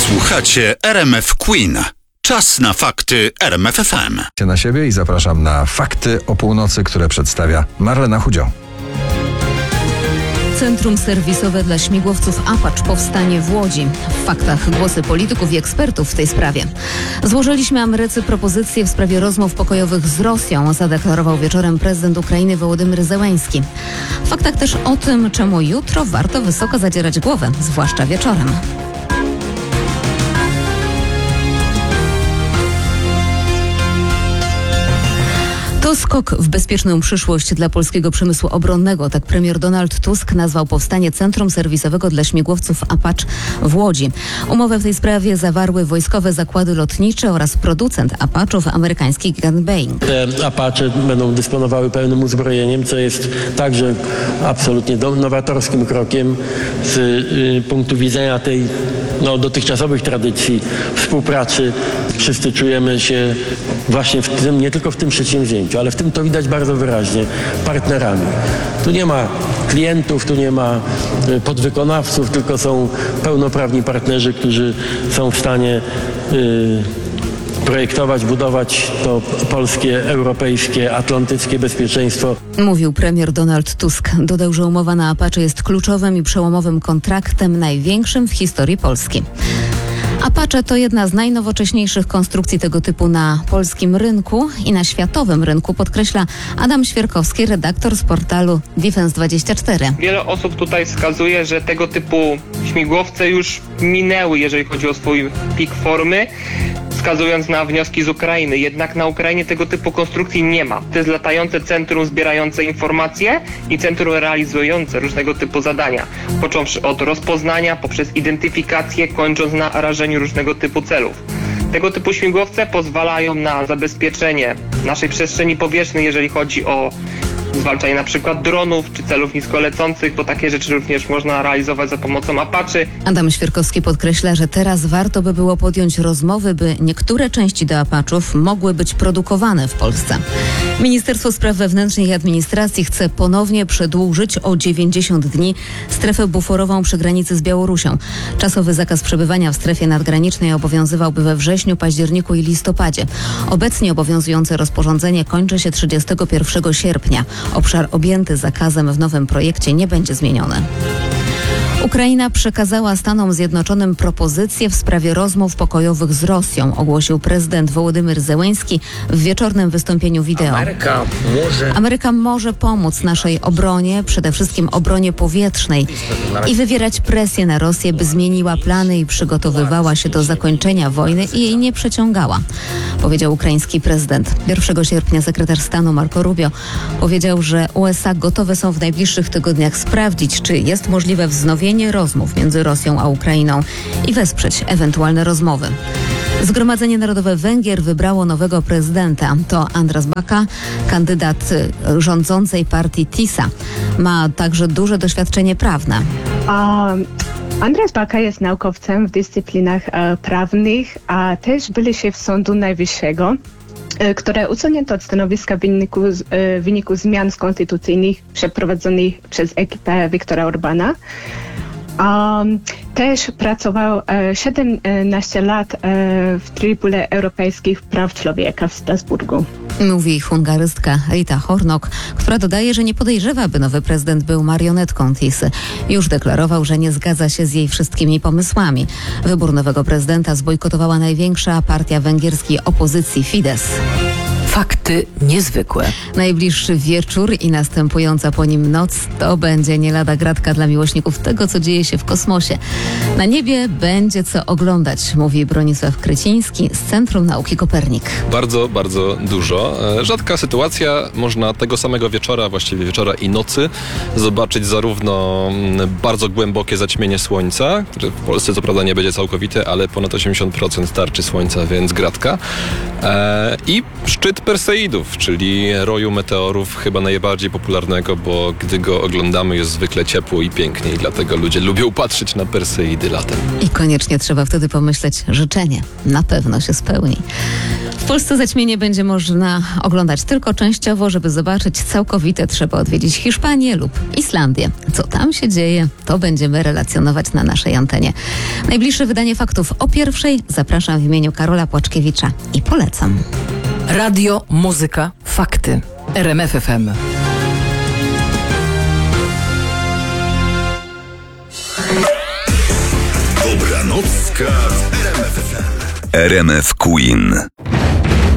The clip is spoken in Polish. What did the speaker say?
Słuchacie RMF Queen. Czas na fakty RMF FM. Na siebie i zapraszam na fakty o północy, które przedstawia Marlena Chudział. Centrum serwisowe dla śmigłowców Apache powstanie w Łodzi. W faktach głosy polityków i ekspertów w tej sprawie. Złożyliśmy Ameryce propozycje w sprawie rozmów pokojowych z Rosją, zadeklarował wieczorem prezydent Ukrainy Wołodymyr Zełenski. W faktach też o tym, czemu jutro warto wysoko zadzierać głowę, zwłaszcza wieczorem. To skok w bezpieczną przyszłość dla polskiego przemysłu obronnego. Tak premier Donald Tusk nazwał powstanie Centrum Serwisowego dla Śmigłowców Apache w Łodzi. Umowę w tej sprawie zawarły wojskowe zakłady lotnicze oraz producent Apache'ów, amerykański gigant Boeing. Te Apache będą dysponowały pełnym uzbrojeniem, co jest także absolutnie nowatorskim krokiem z punktu widzenia tej dotychczasowych tradycji współpracy. Wszyscy czujemy się właśnie w tym, nie tylko w tym przedsięwzięciu, ale w tym to widać bardzo wyraźnie, partnerami. Tu nie ma klientów, tu nie ma podwykonawców, tylko są pełnoprawni partnerzy, którzy są w stanie projektować, budować to polskie, europejskie, atlantyckie bezpieczeństwo. Mówił premier Donald Tusk. Dodał, że umowa na Apache jest kluczowym i przełomowym kontraktem, największym w historii Polski. Apache to jedna z najnowocześniejszych konstrukcji tego typu na polskim rynku i na światowym rynku, podkreśla Adam Świerkowski, redaktor z portalu Defense24. Wiele osób tutaj wskazuje, że tego typu śmigłowce już minęły, jeżeli chodzi o swój pik formy, wskazując na wnioski z Ukrainy. Jednak na Ukrainie tego typu konstrukcji nie ma. To jest latające centrum zbierające informacje i centrum realizujące różnego typu zadania. Począwszy od rozpoznania, poprzez identyfikację, kończąc na rażeniu różnego typu celów. Tego typu śmigłowce pozwalają na zabezpieczenie naszej przestrzeni powietrznej, jeżeli chodzi o zwalczanie na przykład dronów czy celów niskolecących, bo takie rzeczy również można realizować za pomocą Apache. Adam Świerkowski podkreśla, że teraz warto by było podjąć rozmowy, by niektóre części do Apache'ów mogły być produkowane w Polsce. Ministerstwo Spraw Wewnętrznych i Administracji chce ponownie przedłużyć o 90 dni strefę buforową przy granicy z Białorusią. Czasowy zakaz przebywania w strefie nadgranicznej obowiązywałby we wrześniu, październiku i listopadzie. Obecnie obowiązujące rozporządzenie kończy się 31 sierpnia. Obszar objęty zakazem w nowym projekcie nie będzie zmieniony. Ukraina przekazała Stanom Zjednoczonym propozycje w sprawie rozmów pokojowych z Rosją, ogłosił prezydent Wołodymyr Zełenski w wieczornym wystąpieniu wideo. Ameryka może pomóc naszej obronie, przede wszystkim obronie powietrznej i wywierać presję na Rosję, by zmieniła plany i przygotowywała się do zakończenia wojny i jej nie przeciągała, powiedział ukraiński prezydent. 1 sierpnia sekretarz stanu Marco Rubio powiedział, że USA gotowe są w najbliższych tygodniach sprawdzić, czy jest możliwe wznowienie rozmów między Rosją a Ukrainą i wesprzeć ewentualne rozmowy. Zgromadzenie Narodowe Węgier wybrało nowego prezydenta. To Andras Baka, kandydat rządzącej partii TISA. Ma także duże doświadczenie prawne. Andras Baka jest naukowcem w dyscyplinach prawnych, a też byli szef Sądu Najwyższego, które usunięto od stanowiska w wyniku zmian konstytucyjnych przeprowadzonych przez ekipę Viktora Orbana. Też pracował 17 lat w Trybunale Europejskich Praw Człowieka w Strasburgu. Mówi hungarystka Rita Hornok, która dodaje, że nie podejrzewa, by nowy prezydent był marionetką TISy. Już deklarował, że nie zgadza się z jej wszystkimi pomysłami. Wybór nowego prezydenta zbojkotowała największa partia węgierskiej opozycji Fidesz. Fakty niezwykłe. Najbliższy wieczór i następująca po nim noc to będzie nie lada gratka dla miłośników tego, co dzieje się w kosmosie. Na niebie będzie co oglądać, mówi Bronisław Kryciński z Centrum Nauki Kopernik. Bardzo, bardzo dużo. Rzadka sytuacja. Można tego samego wieczora, właściwie wieczora i nocy, zobaczyć zarówno bardzo głębokie zaćmienie słońca, które w Polsce co prawda nie będzie całkowite, ale ponad 80% tarczy słońca, więc gratka. I szczyt Szczyt Perseidów, czyli roju meteorów, chyba najbardziej popularnego, bo gdy go oglądamy, jest zwykle ciepło i pięknie i dlatego ludzie lubią patrzeć na Perseidy latem. I koniecznie trzeba wtedy pomyśleć, życzenie na pewno się spełni. W Polsce zaćmienie będzie można oglądać tylko częściowo. Żeby zobaczyć całkowite, trzeba odwiedzić Hiszpanię lub Islandię. Co tam się dzieje, to będziemy relacjonować na naszej antenie. Najbliższe wydanie faktów o 1:00 zapraszam w imieniu Karola Płaczkiewicza i polecam. Radio, muzyka, fakty. RMF FM. Dobranocka w RMF FM. RMF Queen.